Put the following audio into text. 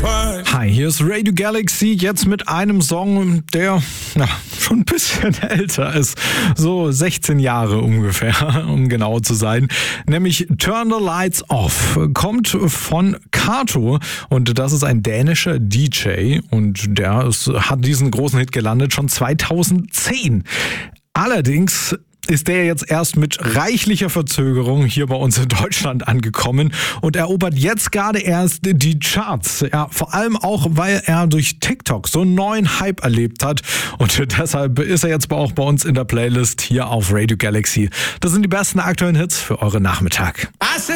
Hi, hier ist Radio Galaxy, jetzt mit einem Song, der schon ein bisschen älter ist. So 16 Jahre ungefähr, um genau zu sein. Nämlich Turn the Lights Off. Kommt von Kato und das ist ein dänischer DJ und der hat diesen großen Hit gelandet schon 2010. Allerdings ist der jetzt erst mit reichlicher Verzögerung hier bei uns in Deutschland angekommen und erobert jetzt gerade erst die Charts. Ja, vor allem auch, weil er durch TikTok so einen neuen Hype erlebt hat und deshalb ist er jetzt auch bei uns in der Playlist hier auf Radio Galaxy. Das sind die besten aktuellen Hits für euren Nachmittag.